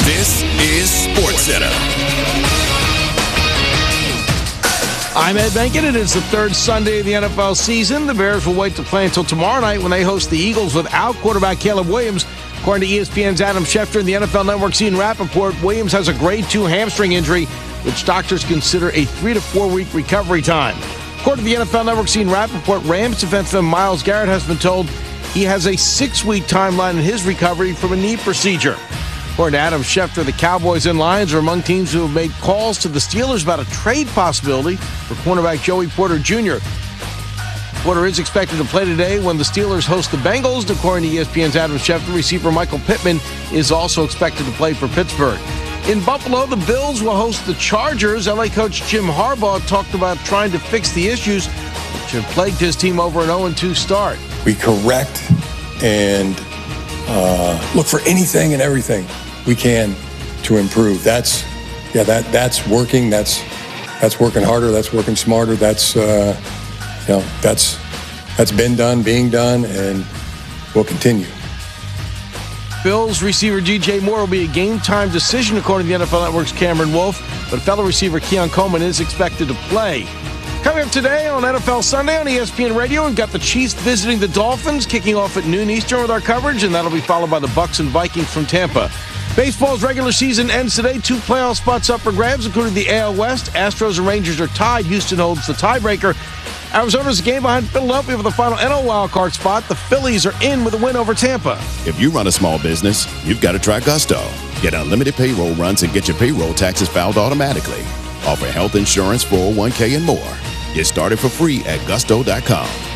This is SportsCenter. I'm Ed Benkin. It is the third Sunday of the NFL season. The Bears will wait to play until tomorrow night when they host the Eagles without quarterback Caleb Williams. According to ESPN's Adam Schefter and the NFL Network's Ian Rappaport, Williams has a grade 2 hamstring injury, which doctors consider a 3 to 4 week recovery time. According to the NFL Network's Ian Rappaport, Rams defenseman Myles Garrett has been told he has a 6-week timeline in his recovery from a knee procedure. According to Adam Schefter, the Cowboys and Lions are among teams who have made calls to the Steelers about a trade possibility for cornerback Joey Porter Jr. Porter is expected to play today when the Steelers host the Bengals. According to ESPN's Adam Schefter, receiver Michael Pittman is also expected to play for Pittsburgh. In Buffalo, the Bills will host the Chargers. LA coach Jim Harbaugh talked about trying to fix the issues which have plagued his team over an 0-2 start. We correct and look for anything and everything we can to improve. That's working. That's working harder. That's working smarter. That's been done, being done, and will continue. Bills receiver DJ Moore will be a game-time decision, according to the NFL Network's Cameron Wolfe, but fellow receiver Keon Coleman is expected to play. Coming up today on NFL Sunday on ESPN Radio, we've got the Chiefs visiting the Dolphins, kicking off at noon Eastern with our coverage, and that'll be followed by the Bucs and Vikings from Tampa. Baseball's regular season ends today. 2 playoff spots up for grabs, including the AL West. Astros and Rangers are tied. Houston holds the tiebreaker. Arizona's a game behind Philadelphia for the final NL wildcard spot. The Phillies are in with a win over Tampa. If you run a small business, you've got to try Gusto. Get unlimited payroll runs and get your payroll taxes filed automatically. Offer health insurance, 401k, and more. Get started for free at gusto.com.